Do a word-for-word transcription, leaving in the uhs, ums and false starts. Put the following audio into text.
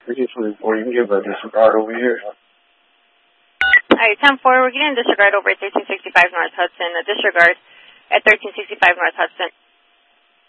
thirteen twenty-four, you can give a disregard over here. All right, ten four, we're getting a disregard over at thirteen sixty-five North Hudson. A disregard at thirteen sixty-five North Hudson.